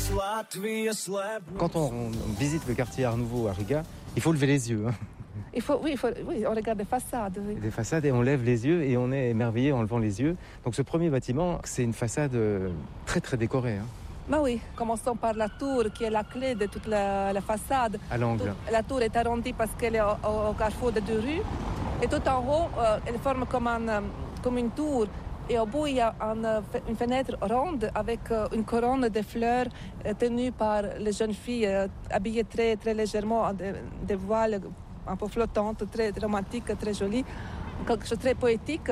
Quand on visite le quartier Art Nouveau à Riga, il faut lever les yeux. Oui, on regarde les façades. Oui. Des façades et on lève les yeux et on est émerveillé en levant les yeux. Donc ce premier bâtiment, c'est une façade très très décorée. Bah oui, commençons par la tour qui est la clé de toute la façade. À l'angle. La tour est arrondie parce qu'elle est au carrefour de deux rues. Et tout en haut, elle forme comme une tour. Et au bout, il y a une fenêtre ronde avec une couronne de fleurs tenue par les jeunes filles habillées très, très légèrement, des voiles un peu flottantes, très romantiques, très jolies, quelque chose de très poétique.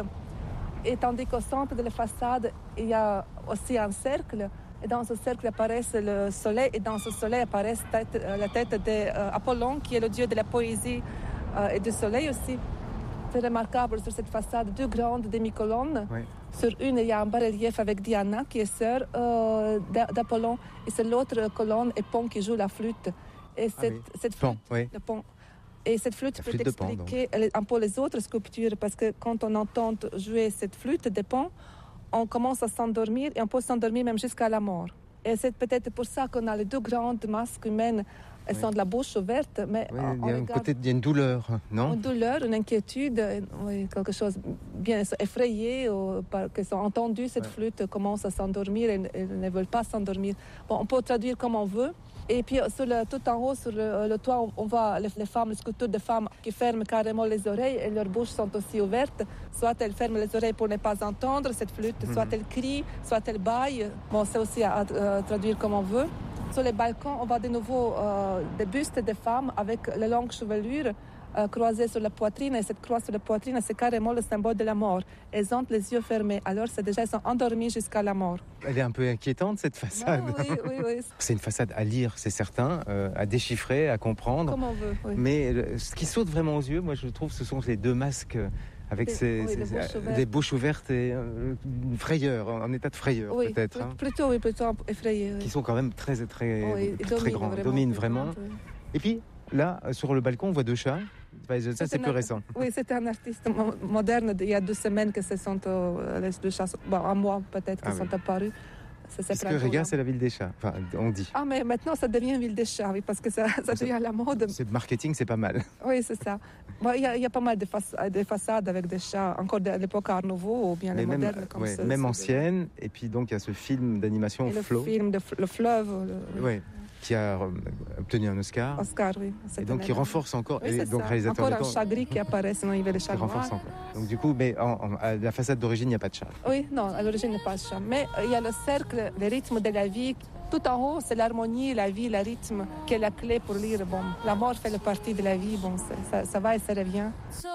Et tandis qu'au centre de la façade, il y a aussi un cercle. Et dans ce cercle apparaît le soleil, et dans ce soleil apparaît la tête d'Apollon, qui est le dieu de la poésie et du soleil aussi. C'est remarquable sur cette façade, deux grandes demi-colonnes. Oui. Sur une, il y a un bas-relief avec Diana, qui est sœur d'Apollon. Et sur l'autre colonne, Épon qui joue la flûte. Et cette flûte, oui. le pont. Et cette flûte peut expliquer un peu les autres sculptures, parce que quand on entend jouer cette flûte de pont, on commence à s'endormir et on peut s'endormir même jusqu'à la mort. Et c'est peut-être pour ça qu'on a les deux grandes masques humaines. Elles sont de la bouche ouverte, mais il y a une douleur, non? Une douleur, une inquiétude, quelque chose bien effrayé, qu'ils ont entendu cette flûte, commencent à s'endormir et ne veulent pas s'endormir. Bon, on peut traduire comme on veut. Et puis tout en haut, sur le toit, on voit les femmes, les sculptures de femmes qui ferment carrément les oreilles et leurs bouches sont aussi ouvertes. Soit elles ferment les oreilles pour ne pas entendre cette flûte, soit elles crient, soit elles bâillent. Bon, c'est aussi à traduire comme on veut. Sur les balcons, on voit de nouveau des bustes de femmes avec les longues chevelures croisées sur la poitrine. Et cette croix sur la poitrine, c'est carrément le symbole de la mort. Elles ont les yeux fermés. Alors, elles sont endormies jusqu'à la mort. Elle est un peu inquiétante, cette façade. Oui. C'est une façade à lire, c'est certain, à déchiffrer, à comprendre. Comme on veut, oui. Mais ce qui saute vraiment aux yeux, moi, je trouve, ce sont les deux masques avec des bouches ouvertes et une frayeur, un état de frayeur peut-être. Plutôt effrayé. Qui sont quand même très grands, dominent vraiment. Oui. Et puis, là, sur le balcon, on voit deux chats. Ça, c'est plus récent. Oui, c'était un artiste moderne il y a 2 semaines que ce sont les deux chats, un mois peut-être, qui sont apparus. Parce que Riga, c'est la ville des chats, enfin, on dit. Ah, mais maintenant, ça devient une ville des chats, oui, parce que ça devient à la mode. C'est marketing, c'est pas mal. Oui, c'est ça. Bon, il y a pas mal de façades avec des chats, encore de l'époque Art Nouveau, ou bien les modernes. Comme ça, même anciennes, et puis donc il y a ce film d'animation Flow. Le film Le Fleuve. Oui. Qui a obtenu un Oscar. Oui. Et donc qui renforce encore. Oui, et donc réalisateur encore un chat gris qui apparaît, sinon il y avait les chats noirs. Renforce encore. Donc du coup, mais à la façade d'origine, il n'y a pas de chat. Oui, non, à l'origine, il n'y a pas de chat. Mais il y a le cercle, le rythme de la vie. Tout en haut, c'est l'harmonie, la vie, le rythme qui est la clé pour lire. Bon, la mort fait partie de la vie. Bon, ça va et ça revient.